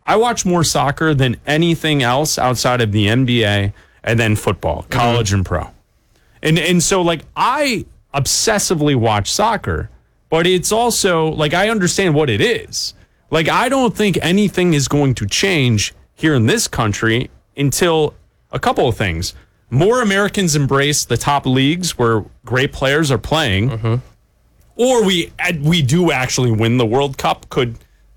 I watch more soccer than anything else outside of the NBA and then football, college and pro. And so, like, I obsessively watch soccer, but it's also, like, I understand what it is. Like, I don't think anything is going to change here in this country until a couple of things. More Americans embrace the top leagues where great players are playing, or we do actually win the World Cup, could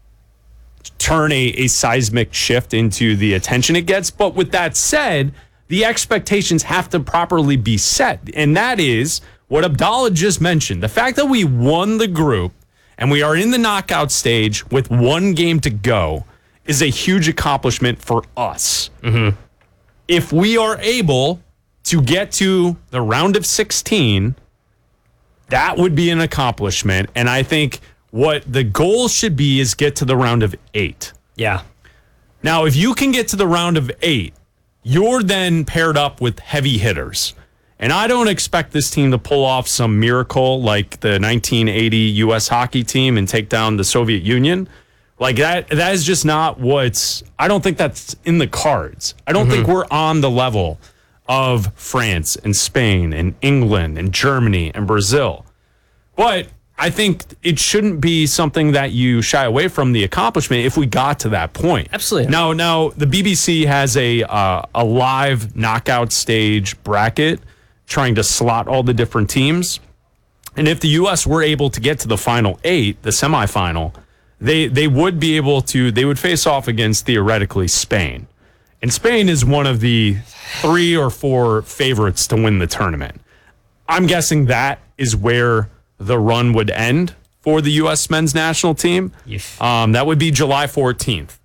turn a seismic shift into the attention it gets. But with that said, the expectations have to properly be set. And that is what Abdallah just mentioned. The fact that we won the group and we are in the knockout stage with one game to go is a huge accomplishment for us. If we are able to get to the round of 16, that would be an accomplishment. And I think what the goal should be is get to the round of 8. Yeah. Now, if you can get to the round of 8, you're then paired up with heavy hitters. And I don't expect this team to pull off some miracle like the 1980 U.S. hockey team and take down the Soviet Union. Like, that is just not I don't think that's in the cards. I don't think we're on the level of France and Spain and England and Germany and Brazil. But I think it shouldn't be something that you shy away from the accomplishment if we got to that point. Absolutely. Now the BBC has a live knockout stage bracket trying to slot all the different teams. And if the U.S. were able to get to the final 8, the semifinal, they would be able to, they would face off against, theoretically, Spain. And Spain is one of the 3 or 4 favorites to win the tournament. I'm guessing that is where the run would end for the U.S. men's national team. That would be July 14th.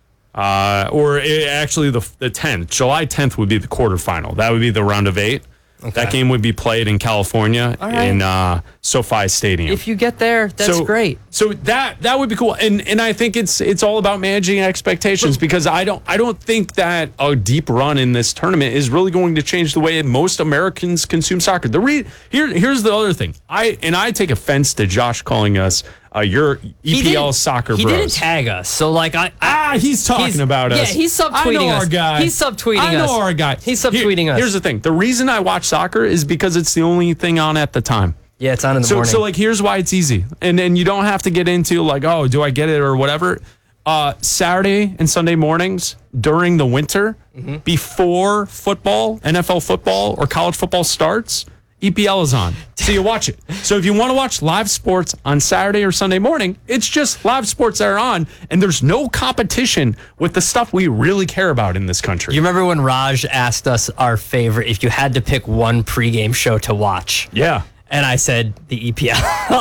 Actually the 10th. July 10th would be the quarterfinal. That would be the round of 8. Okay. That game would be played in California in SoFi Stadium. If you get there, that's great. So that would be cool. And I think it's all about managing expectations, because I don't think that a deep run in this tournament is really going to change the way most Americans consume soccer. Here's the other thing. I take offense to Josh calling us your EPL soccer bros. He didn't tag us, so like he's talking about us. Yeah, he's subtweeting us. I know our guy. He's subtweeting us. I know our guy. He's subtweeting us. Here's the thing. The reason I watch soccer is because it's the only thing on at the time. Yeah, it's on in the morning. So like, here's why it's easy, and you don't have to get into like, oh, do I get it or whatever. Saturday and Sunday mornings during the winter, before football, NFL football or college football starts, EPL is on. So you watch it. So if you want to watch live sports on Saturday or Sunday morning, it's just live sports that are on, and there's no competition with the stuff we really care about in this country. You remember when Raj asked us our favorite, if you had to pick one pregame show to watch? Yeah. And I said the EPL.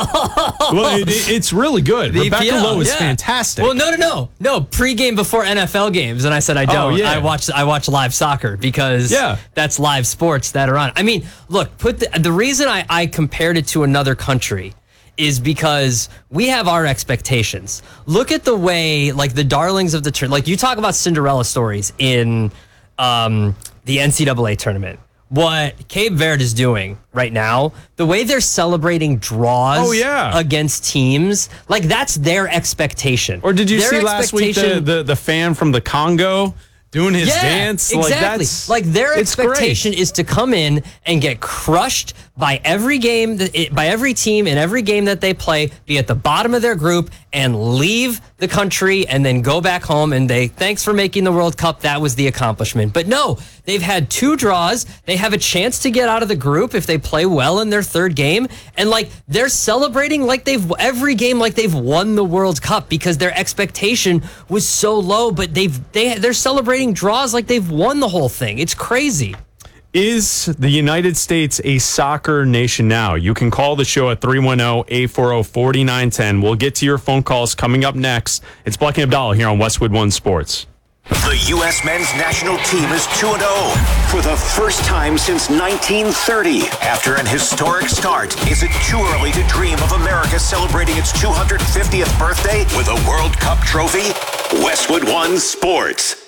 Well, it's really good. The Rebecca EPL, Lowe is fantastic. Well, no. Pregame before NFL games, and I said I don't. Oh, yeah. I watch live soccer because that's live sports that are on. I mean, look, the reason I compared it to another country is because we have our expectations. Look at the way, like, the darlings of the tournament. Like, you talk about Cinderella stories in the NCAA tournament. What Cape Verde is doing right now, the way they're celebrating draws against teams, like, that's their expectation. Or did you see last week the fan from the Congo doing his dance? Exactly. Like their expectation is to come in and get crushed by every game, by every team in every game that they play, be at the bottom of their group and leave the country and then go back home and thanks for making the World Cup. That was the accomplishment. But no, they've had 2 draws. They have a chance to get out of the group if they play well in their 3rd game. And like, they're celebrating like every game like they've won the World Cup because their expectation was so low, but they're celebrating draws like they've won the whole thing. It's crazy. Is the United States a soccer nation now? You can call the show at 310-840-4910. We'll get to your phone calls coming up next. It's Bleck and Abdallah here on Westwood One Sports. The U.S. men's national team is 2-0 for the first time since 1930. After an historic start, is it too early to dream of America celebrating its 250th birthday with a World Cup trophy? Westwood One Sports.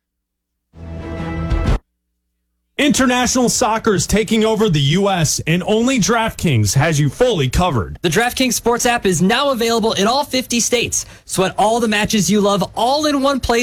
International soccer is taking over the U.S., and only DraftKings has you fully covered. The DraftKings Sports app is now available in all 50 states. Sweat all the matches you love all in one place